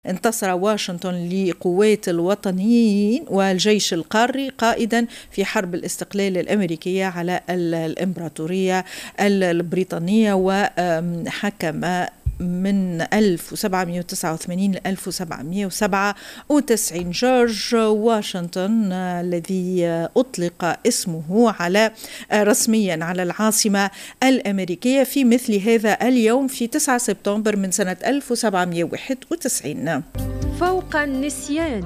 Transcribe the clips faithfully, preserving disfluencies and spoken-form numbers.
انتصر واشنطن لقوات الوطنيين والجيش القاري قائدا في حرب الاستقلال الأمريكية على الإمبراطورية البريطانية، وحكم من ألف وسبعمئة وتسعة وثمانين ل ألف وسبعمئة وسبعة وتسعين. جورج واشنطن الذي أطلق اسمه على رسميا على العاصمة الأمريكية في مثل هذا اليوم في تسعة سبتمبر من سنة ألف وسبعمئة وواحد وتسعين. فوق النسيان.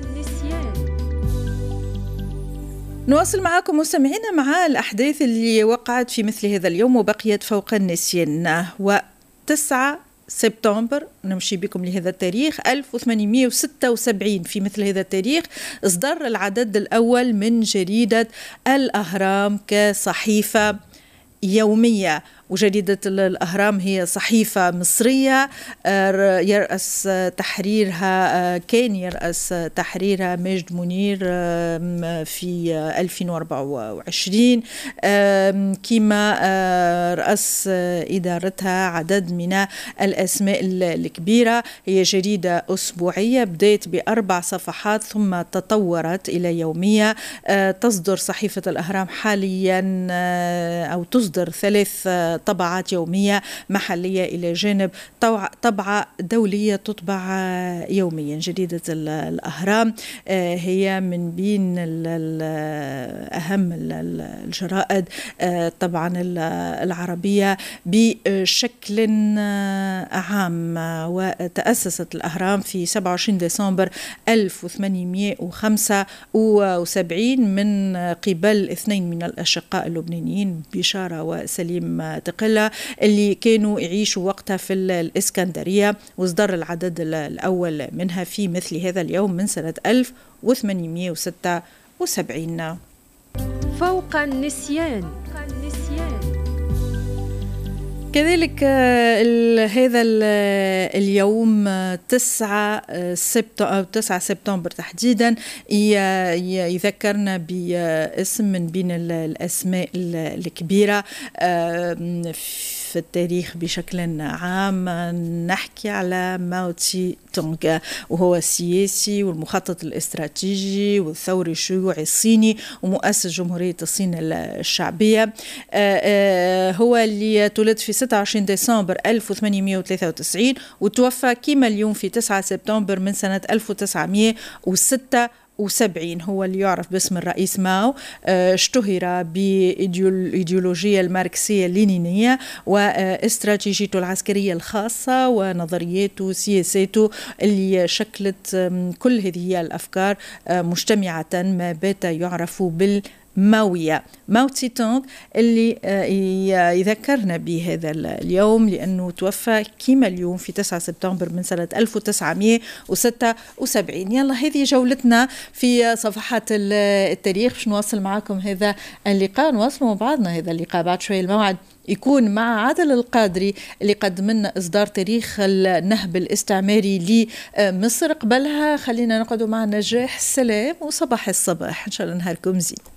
نواصل معكم مستمعينا مع الأحداث اللي وقعت في مثل هذا اليوم وبقيت فوق النسيان. وتسعة سبتمبر نمشي بكم لهذا التاريخ ألف وثمانمئة وستة وسبعين، في مثل هذا التاريخ إصدر العدد الأول من جريدة الأهرام كصحيفة يومية. وجريدة الأهرام هي صحيفة مصرية يرأس تحريرها كان يرأس تحريرها ماجد منير في ألفين وأربعة وعشرين، كما رأس إدارتها عدد من الأسماء الكبيرة. هي جريدة أسبوعية بدأت بأربع صفحات ثم تطورت إلى يومية. تصدر صحيفة الأهرام حاليا أو تصدر ثلاث طبعات يومية محلية إلى جانب طبعة دولية تطبع يوميا. جريدة الأهرام هي من بين أهم الجرائد طبعا العربية بشكل عام. وتأسست الأهرام في سبعة وعشرين ديسمبر ألف وثمانمئة وخمسة وسبعين من قبل اثنين من الأشقاء اللبنانيين، بشارة وسليم تقلة، اللي كانوا يعيشوا وقتها في الإسكندرية. واصدر العدد الأول منها في مثل هذا اليوم من سنة ألف وثمانمئة وستة وسبعين. فوق النسيان. كذلك هذا اليوم تسعة سبتمبر تحديدا يذكرنا باسم من بين الأسماء الكبيرة في التاريخ بشكل عام. نحكي على ماو تسي تونغ، وهو السياسي والمخطط الاستراتيجي والثوري الشيوعي الصيني ومؤسس جمهورية الصين الشعبية. هو اللي تولد في ستة وعشرين ديسمبر ألف وثمانمئة وثلاثة وتسعين وتوفى كما اليوم في تسعة سبتمبر من سنة ألف وتسعمئة وستة وسبعين. هو اللي يعرف باسم الرئيس ماو، اشتهر بإيديولوجيا الماركسية اللينينية واستراتيجيته العسكرية الخاصة ونظرياته وسياساته اللي شكلت كل هذه الأفكار مجتمعة ما بات يعرف بال ماوية. ماو تسي تونغ اللي يذكرنا بهذا اليوم لأنه توفى كما اليوم في تسعة سبتمبر من سنة ألف وتسعمئة وستة وسبعين. يلا هذه جولتنا في صفحات التاريخ. باش نواصل معكم هذا اللقاء، نواصل مع بعضنا هذا اللقاء بعد شوي. الموعد يكون مع عادل القادري اللي قدم لنا إصدار تاريخ النهب الاستعماري لمصر. قبلها خلينا نقعدوا مع نجاح السلام وصباح الصباح. إن شاء الله نهاركم زين.